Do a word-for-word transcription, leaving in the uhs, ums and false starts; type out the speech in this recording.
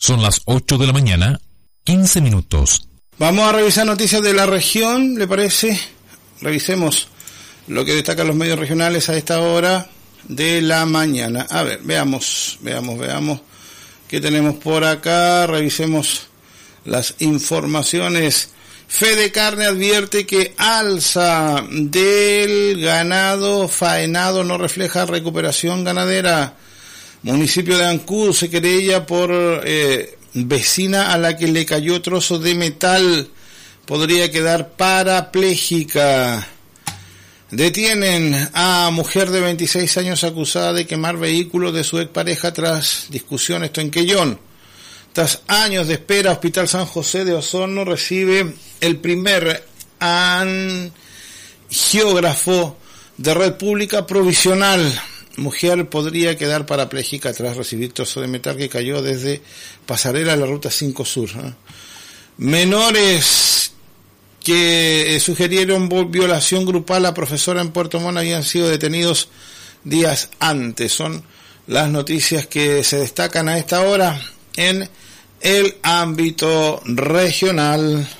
Son las ocho de la mañana, quince minutos. Vamos a revisar noticias de la región, ¿le parece? Revisemos lo que destacan los medios regionales a esta hora de la mañana. A ver, veamos, veamos, veamos qué tenemos por acá. Revisemos las informaciones. Fede Carne advierte que alza del ganado faenado no refleja recuperación ganadera. Municipio de Ancud se querella por eh, vecina a la que le cayó trozo de metal. Podría quedar parapléjica. Detienen a mujer de veintiséis años acusada de quemar vehículos de su expareja tras discusión, esto en Quellón. Tras años de espera, Hospital San José de Osorno recibe el primer angiógrafo de red pública provisional. Mujer podría quedar parapléjica tras recibir trozo de metal que cayó desde Pasarela a la Ruta cinco Sur. Menores que sugirieron violación grupal a profesora en Puerto Montt habían sido detenidos días antes. Son las noticias que se destacan a esta hora en el ámbito regional.